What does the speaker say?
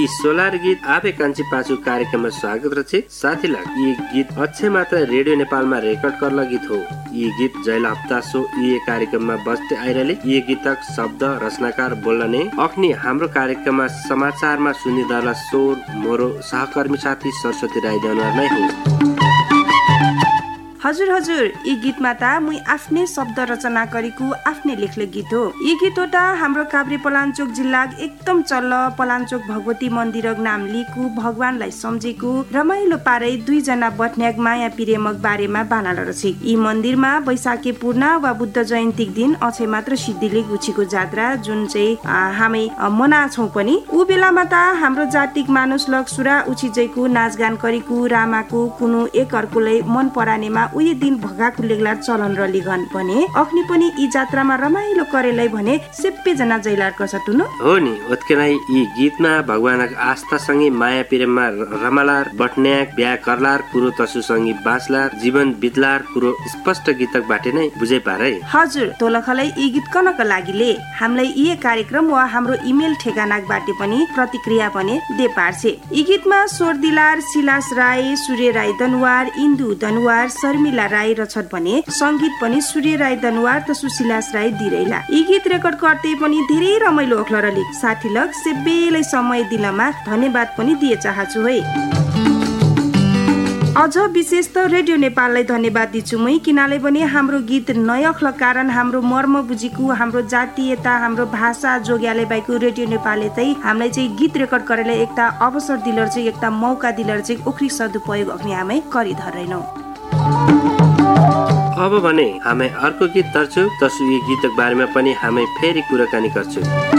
यी सोलार गीत आफे कान्छी पाछु कार्यक्रममा स्वागत रचे साथीलाई यी गीत अच्छे मात्र रेडियो नेपालमा रेकर्ड गर्ला गीत हो। यी गीत जैला हप्ता सो यी कार्यक्रममा बस्दै आइरहले यी गीतक शब्द रचनाकार बोल्ने अख्नी हाम्रो कार्यक्रममा समाचारमा सुनिदला स्वर मोरो सहकर्मी साथी सरस्वती राई दनुवार नै हो। हजुर यी गीतमा त मुई आफ्नै शब्द रचना गरेको आफ्नै लेख्ने गीत हो। यी गीत होता हाम्रो काभ्रे पलाञ्चोक जिल्ला एकदम चल्ल पलाञ्चोक भगवती मन्दिर नाम लिएको भगवानलाई सम्झेको रमाइलो पारै दुईजना बट्न्याग माया पिरेमक बारेमा बानाल रचे। यी मन्दिरमा वैशाखे पूर्ण वा बुद्ध जयन्तीक दिन अछै मात्र सिद्धिले गुछीको जात्रा जुन चाहिँ हामी मनाछौँ पनि ऊ बेलामा त हाम्रो जातिक मानुस लग सुरा उछिजैको नाचगान गरेको रामाको कुनु एक अर्कोलाई मन परानेमा उही दिन भगाको लेग्लार चलन र लिगन भने अख्नी पनि यी जात्रामा रमाइलो करेलाई भने सेप्पे जना जैलार कसटुनु हो नि। ओत्केलाई यी गीतमा भगवानक आस्थासँगै माया प्रेममा रमालार बट्न्याक ब्या करलार कुरो तसुसँगै बाँचलार जीवन बितलार कुरो स्पष्ट गीतक बाटे नै बुझै पारै। हजुर तोलखलाई यी गीत कनका लागिले हामीलाई यी कार्यक्रम वा हाम्रो इमेल ठेगानाक बाटे पनि प्रतिक्रिया पनि दे पार्छे। यी गीतमा स्वर दिलार सिलास राई, सूर्य राई दनुवार, इन्दु दनुवार, मिला राई रछत भने संगीत पनि सूर्य राई दनुवार त सुशिलास राई दिरैला। यी गीत रेकर्ड गर्दै पनि धेरै रमाइलो अख्लरले साथी लग सेब्बेलाई समय दिनमा धन्यवाद पनि दिए चाहन्छु है। अझ विशेष त रेडियो नेपाललाई धन्यवाद दिन्छु मै किनले भने हाम्रो गीत नयख्ल कारण हाम्रो मर्म बुझीको हाम्रो जातीयता हाम्रो भाषा जोग्याले बाइको रेडियो नेपालले चाहिँ हामीलाई चाहिँ गीत रेकर्ड गरेर एकता अवसर दिलर चाहिँ एकता मौका दिलर चाहिँ ओखरी सदुपयोग अग्नि हामी गरिधरैनौ। अब भने हामी अर्को गीत तर्छु तसु यी गीतक बारेमा पनि हामी फेरि कुराकानी गर्छौँ।